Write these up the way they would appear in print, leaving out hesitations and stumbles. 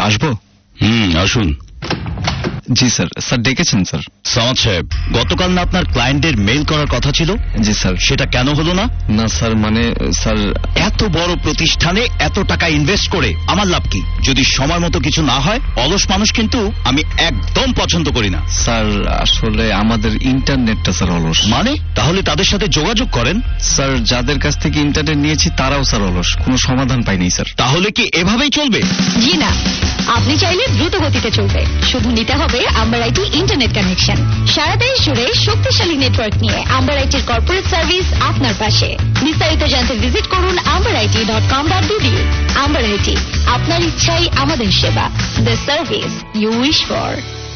আসবো? আসুন। জি sir. Sir ডেকেছেন স্যার? সামাদ সাহেব, গতকাল না আপনার ক্লায়েন্টের মেইল করার কথা ছিল? জি স্যার। সেটা কেন হলো না? না স্যার, মানে স্যার, এত বড় প্রতিষ্ঠানে এত টাকা ইনভেস্ট করে আমার লাভ কি? যদি সময় মতো কিছু না হয়, অলস মানুষ কিন্তু আমি একদম পছন্দ করি না। স্যার আসলে আমাদের ইন্টারনেটটা স্যার অলস। মানে? তাহলে তাদের সাথে যোগাযোগ করেন। স্যার যাদের কাছ থেকে ইন্টারনেট নিয়েছি তারাও স্যার অলস, কোনো সমাধান পাইনি স্যার। তাহলে কি এভাবেই চলবে? জি না, আপনি চাইলে দ্রুত গতিতে চলবে। শুধু নিতে হবে আম্বার আইটি ইন্টারনেট কানেকশন। সারা দেশ জুড়ে শক্তিশালী নেটওয়ার্ক নিয়ে আম্বার আইটির কর্পোরেট সার্ভিস আপনার পাশে। বিস্তারিত জানতে ভিজিট করুন amberIT.com.bd। আম্বার আইটি, আপনার ইচ্ছাই আমাদের সেবা। The service you wish for.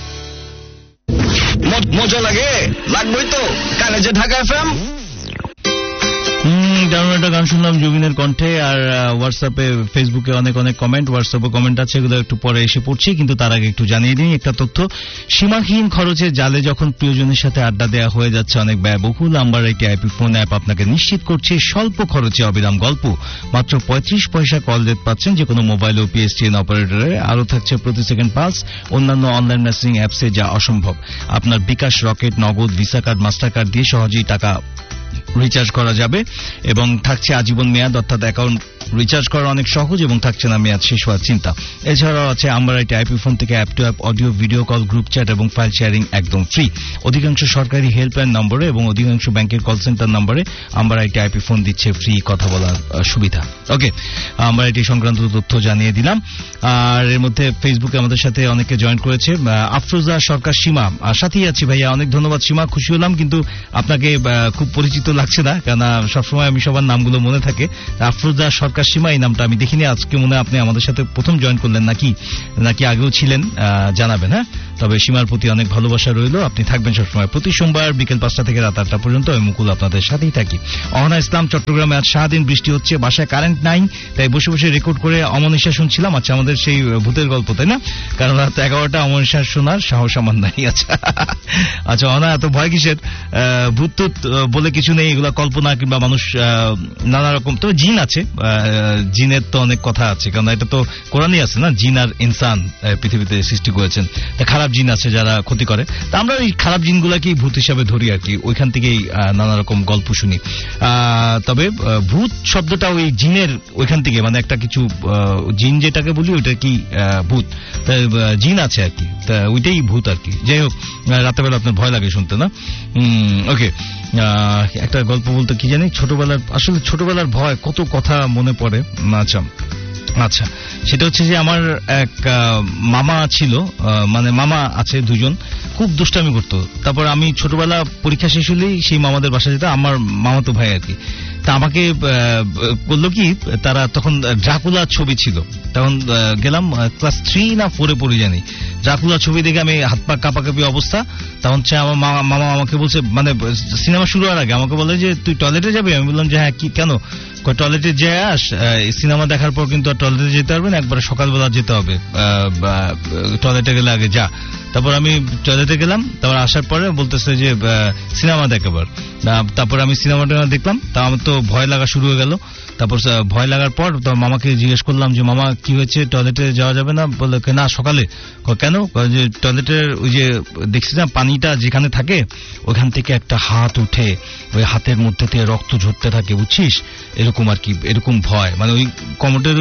মজা লাগে? লাগবেই তো। কানে যে ঢাকা এফএম। দারুণ একটা গান শুনলাম জুবিনের কণ্ঠে। আর হোয়াটসঅ্যাপে, ফেসবুকে অনেক অনেক কমেন্ট, হোয়াটসঅ্যাপে কমেন্ট আছে, এগুলো একটু পরে এসে পড়ছি। কিন্তু তার আগে একটু জানিয়ে দিই একটা তথ্য। সীমাহীন খরচে জালে যখন প্রিয়জনের সাথে আড্ডা দেওয়া হয়ে যাচ্ছে অনেক ব্যয়বহুল, amber IT IP phone app আপনাকে নিশ্চিত করছে স্বল্প খরচে অবিরাম গল্প। মাত্র 35 পয়সা কল রেট পাচ্ছেন যে কোনো মোবাইল ও পিএসটিএন অপারেটরে। আরও থাকছে প্রতি সেকেন্ড পালস, অন্যান্য অনলাইন মেসেজিং অ্যাপসে যা অসম্ভব। আপনার বিকাশ, রকেট, নগদ, ভিসা কার্ড, মাস্টার কার্ড দিয়ে সহজেই টাকা রিচার্জ করা যাবে এবং থাকছে আজীবন মেয়াদ, অর্থাৎ অ্যাকাউন্ট রিচার্জ করা অনেক সহজ এবং থাকছে না মেয়াদ শেষ হওয়ার চিন্তা। এছাড়াও আছে আম্বার আইটি আইপি ফোন থেকে app two app audio, video call, group chat এবং ফাইল শেয়ারিং একদম ফ্রি। অধিকাংশ সরকারি হেল্পলাইন নম্বরে এবং অধিকাংশ ব্যাংকের কল সেন্টার নম্বরে আম্বার আইটি আইপি ফোন দিচ্ছে ফ্রি কথা বলার সুবিধা। ওকে, আম্বার আইটি সংক্রান্ত তথ্য জানিয়ে দিলাম। আর এর মধ্যে ফেসবুকে আমাদের সাথে অনেকে জয়েন করেছে। আফরোজা সরকার সীমা, সাথেই আছি ভাইয়া, অনেক ধন্যবাদ সীমা, খুশি হলাম। কিন্তু আপনাকে খুব পরিচিত লাগছে না, কেন সবসময় আমি সবার নামগুলো মনে থাকে। আফরোজা সরকার সীমা, এই নামটা আমি দেখিনি, আজকে মনে হয় আপনি আমাদের সাথে প্রথম জয়েন করলেন নাকি আগেও ছিলেন, জানাবেন। হ্যাঁ, তবে সীমার প্রতি অনেক ভালোবাসা রইল। আপনি থাকবেন সবসময়। প্রতি সোমবার বিকেল 5টা থেকে রাত 8টা পর্যন্ত আমি মুকুল আপনাদের সাথেই থাকি। অহনা ইসলাম, চট্টগ্রামে আজ সারাদিন বৃষ্টি হচ্ছে, বাসায় কারেন্ট নাই, তাই বসে বসে রেকর্ড করে অমনিশা শুনছিলাম। আচ্ছা, আমাদের সেই ভূতের গল্প, তাই না? কারণ রাত 11টা অমনিশা শোনার সাহস আমার নাই। আচ্ছা অহনা, এত ভয় কিসের? ভূত টুত বলে কিছু নেই, এগুলা কল্পনা কিংবা মানুষ নানা রকম। তো জিন আছে, জিনের তো অনেক কথা আছে, কারণ এটা তো কোরআনই আছে না, জিন আর ইনসান পৃথিবীতে সৃষ্টি করেছেন। তা খারাপ জিন আছে যারা ক্ষতি করে, তা আমরা এই খারাপ জিনগুলাকেই ভূত হিসাবে ধরি আর কি, ওইখান থেকেই নানা রকম গল্প শুনি। তবে ভূত শব্দটা ওই জিনের ওইখান থেকে, মানে একটা কিছু জিন যেটাকে বলি ওইটা কি ভূত, জিন আছে আর কি, তা ওইটাই ভূত আর কি। যাই হোক, রাতেবেলা আপনার ভয় লাগে শুনতে না? ওকে, একটা গল্প বলতে কি জানি, আসলে ছোটবেলার ভয় কত কথা মনে পড়ে। আচ্ছা, সেটা হচ্ছে যে আমার এক মামা ছিল, মানে মামা আছে দুজন, খুব দুষ্টামি করতো। তারপর আমি ছোটবেলা পরীক্ষা শেষ হলেই সেই মামাদের বাসা যেতাম, আমার মামাতো ভাই আর কি। তা আমাকে বললো কি, তারা তখন ড্রাকুলা ছবি ছিল, তখন গেলাম ক্লাস 3 না 4 পড়ে জানি। ড্রাকুলা ছবি দেখে আমি হাত পা কাঁপাকাঁপি অবস্থা। তখন আমার মামা আমাকে বলছে, মানে সিনেমা শুরু হওয়ার আগে আমাকে বলে যে তুই টয়লেটে যাবি? আমি বললাম যে হ্যাঁ, কি কেন? টয়লেটে যে আস, সিনেমা দেখার পর কিন্তু আর টয়লেটে যেতে পারবে না, একবারে সকালবেলা যেতে হবে, টয়লেটে গেলে আগে যা। তারপর আমি টয়লেটে গেলাম, তারপর আসার পরে বলতেছে যে সিনেমা দেখ এবার। তারপর আমি সিনেমাটা দেখলাম, তা আমার তো ভয় লাগা শুরু হয়ে গেল। তারপর ভয় লাগার পর মামাকে জিজ্ঞেস করলাম যে মামা কি হয়েছে, টয়লেটে যাওয়া যাবে না? বলে না, সকালে। কেন? যে টয়লেটের ওই যে দেখছি না পানিটা যেখানে থাকে ওইখান থেকে একটা হাত উঠে ওই হাতের মধ্যে থেকে রক্ত ঝরতে থাকে, বুঝছিস? এরকম আর কি, এরকম ভয়, মানে ওই কমোডের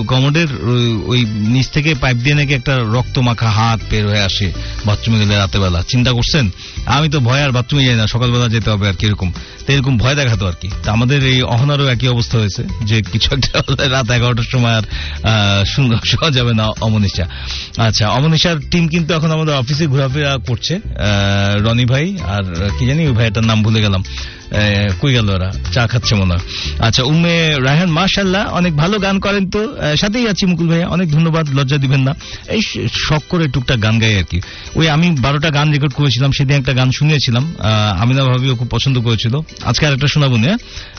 ওই নিচ থেকে পাইপ দিয়ে নাকি একটা রক্ত মাখা হাত বের হয়ে আসে বাথরুমে গেলে রাতেবেলা। চিন্তা করছেন? আমি তো ভয় আর বাথরুমে যাই না, সকালবেলা যেতে হবে আর কি, এরকম। তো এরকম ভয় দেখাতো আর কি। তা আমাদের এই অহনারও একই অবস্থা হয়েছে, যে কিছু একটা রাত 11টার সময় আর শোনা যাবে না অমনিশা। আচ্ছা, অমনিশার টিম কিন্তু এখন আমাদের অফিসে ঘোরাফেরা করছে, রনি ভাই আর কি জানি ওই ভাইটার নাম ভুলে গেলাম, কই গেল ওরা, চা খাচ্ছে মনে হয়। আচ্ছা, উম্মে রায়হান মাশাআল্লাহ, অনেক ভালো গান করেন তো, সাথেই আছি মুকুল ভাই, অনেক ধন্যবাদ, লজ্জা দিবেন না। এই শখ করে টুকটাক গান গাই আর কি। ওই আমি 12টা গান রেকর্ড করেছিলাম, সেদিন একটা গান শুনিয়েছিলাম, আমিনা ভাবিও খুব পছন্দ করেছিল। আজকে আর একটা শোনাবো না?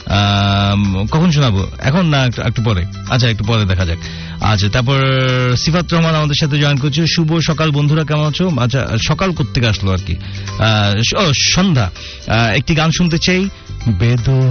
কখন শোনাবো? এখন না একটু পরে? আচ্ছা, একটু পরে দেখা যাক। আচ্ছা, তারপর সিফাত রহমান আমাদের সাথে জয়েন করছে। শুভ সকাল বন্ধুরা, কেমন আছো? আচ্ছা, সকাল কোত্থেকে আসলো আর কি, সন্ধ্যা। একটি গান শুনতে চাই, বেদনা